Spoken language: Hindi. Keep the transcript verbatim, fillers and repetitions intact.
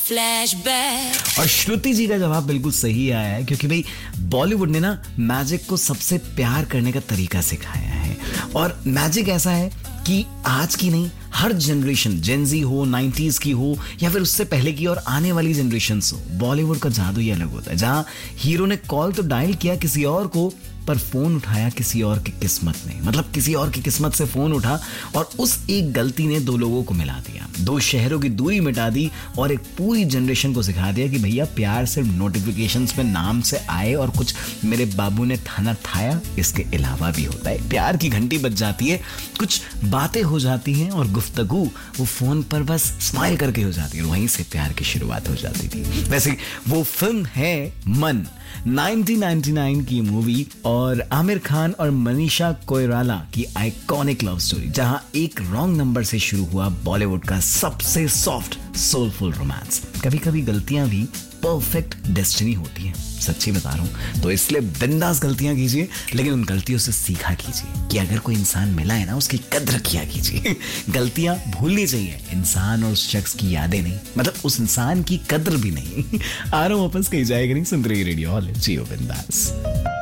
फ्लैशबैक। और श्रुति जी का जवाब बिल्कुल सही आया है, क्योंकि भाई बॉलीवुड ने ना मैजिक को सबसे प्यार करने का तरीका सिखाया है। और मैजिक ऐसा है कि आज की नहीं, हर जनरेशन, जेनजी हो, नाइंटीज़ की हो या फिर उससे पहले की और आने वाली जनरेशन्स हो, बॉलीवुड का जादू ही अलग होता है। जहां हीरो ने कॉल तो डायल किया किसी और को, पर फोन उठाया किसी और की किस्मत ने। मतलब किसी और की किस्मत से फोन उठा और उस एक गलती ने दो लोगों को मिला दिया, दो शहरों की दूरी मिटा दी और एक पूरी जनरेशन को सिखा दिया कि भैया प्यार सिर्फ नोटिफिकेशंस में नाम से आए और कुछ मेरे बाबू ने थाना थाया, इसके अलावा भी होता है। प्यार की घंटी बज जाती है, कुछ बातें हो जाती हैं और गुफ्तगू वो फोन पर बस स्माइल करके हो जाती है। वहीं से प्यार की शुरुआत हो जाती थी। वैसे वो फिल्म है मन, नाइनटीन नाइंटी नाइन की मूवी और आमिर खान और मनीषा कोइराला की आइकॉनिक लव स्टोरी, जहां एक रॉन्ग नंबर से शुरू हुआ बॉलीवुड का सबसे सॉफ्ट सोलफुल रोमांस। कभी कभी गलतियां भी परफेक्ट डेस्टिनी होती हैं, सच्ची बता रहा हूं। तो इसलिए बिंदास गलतियां कीजिए, लेकिन उन गलतियों से सीखा कीजिए कि अगर कोई इंसान मिला है ना, उसकी कद्र किया कीजिए। गलतियां भूलनी चाहिए, इंसान और उस शख्स की यादें नहीं, मतलब उस इंसान की कद्र भी नहीं। आ रहा हूं वापस, कहीं जाएगा नहीं, सुन रही रेडियो हॉल, जियो बिंदास।